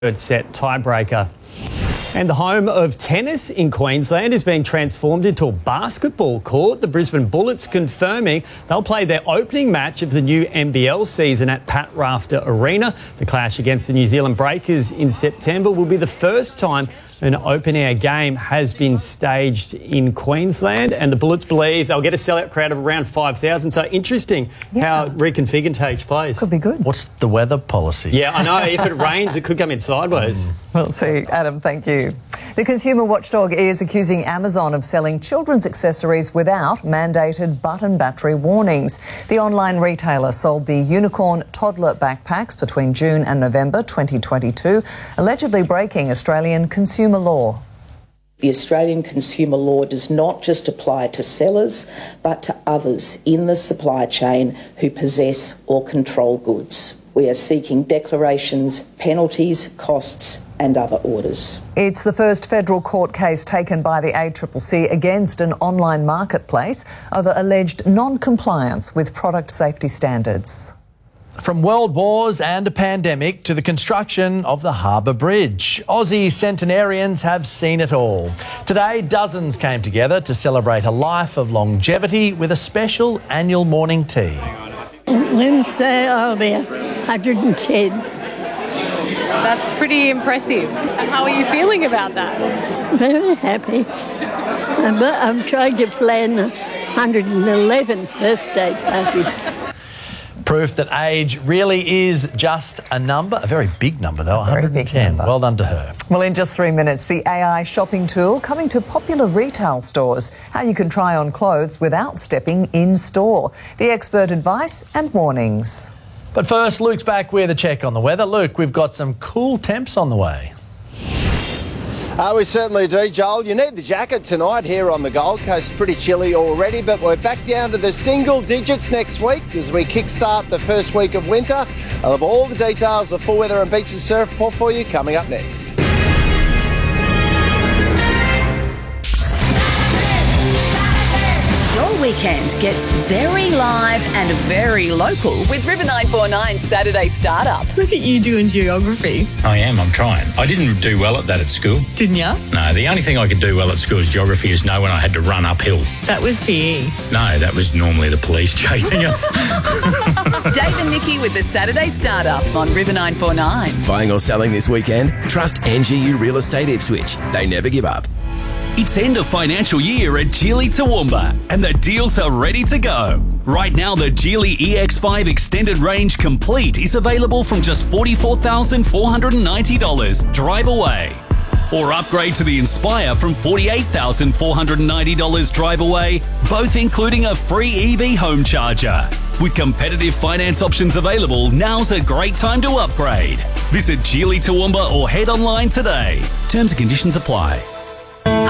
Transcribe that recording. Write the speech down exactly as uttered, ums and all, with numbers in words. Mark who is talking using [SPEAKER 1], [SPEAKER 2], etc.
[SPEAKER 1] third set tiebreaker. And the home of tennis in Queensland is being transformed into a basketball court. The Brisbane Bullets confirming they'll play their opening match of the new N B L season at Pat Rafter Arena. The clash against the New Zealand Breakers in September will be the first time an open-air game has been staged in Queensland, and the Bullets believe they'll get a sellout crowd of around five thousand. So interesting yeah. how reconfiguring takes place.
[SPEAKER 2] Could be good.
[SPEAKER 3] What's the weather policy?
[SPEAKER 1] Yeah, I know. If it rains, it could come in sideways.
[SPEAKER 2] Mm. We'll see. Adam, thank you. The consumer watchdog is accusing Amazon of selling children's accessories without mandated button battery warnings. The online retailer sold the unicorn toddler backpacks between June and November twenty twenty-two, allegedly breaking Australian consumer law.
[SPEAKER 4] The Australian consumer law does not just apply to sellers, but to others in the supply chain who possess or control goods. We are seeking declarations, penalties, costs and other orders.
[SPEAKER 2] It's the first federal court case taken by the A C C C against an online marketplace over alleged non-compliance with product safety standards.
[SPEAKER 3] From world wars and a pandemic to the construction of the Harbour Bridge, Aussie centenarians have seen it all. Today, dozens came together to celebrate a life of longevity with a special annual morning tea.
[SPEAKER 5] Wednesday, I'll be one hundred and ten.
[SPEAKER 6] That's pretty impressive. And how are you feeling about that?
[SPEAKER 5] Very happy. But I'm trying to plan a one hundred and eleventh birthday party.
[SPEAKER 3] Proof that age really is just a number, a very big number though, one hundred and ten. Well done to her.
[SPEAKER 2] Well, in just three minutes, the A I shopping tool coming to popular retail stores. How you can try on clothes without stepping in store. The expert advice and warnings.
[SPEAKER 3] But first, Luke's back with a check on the weather. Luke, we've got some cool temps on the way.
[SPEAKER 7] Uh, we certainly do, Joel. You need the jacket tonight here on the Gold Coast. Pretty chilly already, but we're back down to the single digits next week as we kickstart the first week of winter. I'll have all the details of full weather and beaches surf report for you coming up next.
[SPEAKER 8] Weekend gets very live and very local with River nine four nine Saturday Startup.
[SPEAKER 9] Look at you doing geography.
[SPEAKER 10] I am, I'm trying. I didn't do well at that at school.
[SPEAKER 9] Didn't you?
[SPEAKER 10] No, the only thing I could do well at school is geography is know when I had to run uphill.
[SPEAKER 9] That was P E.
[SPEAKER 10] No, that was normally the police chasing us.
[SPEAKER 8] Dave and Nikki with the Saturday Startup on River nine four nine.
[SPEAKER 11] Buying or selling this weekend? Trust N G U Real Estate Ipswich. They never give up.
[SPEAKER 12] It's end of financial year at Geely Toowoomba and the deals are ready to go. Right now, the Geely E X five Extended Range Complete is available from just forty-four thousand four hundred ninety dollars. Drive away. Or upgrade to the Inspire from forty-eight thousand four hundred ninety dollars. Drive away, both including a free E V home charger. With competitive finance options available, now's a great time to upgrade. Visit Geely Toowoomba or head online today. Terms and conditions apply.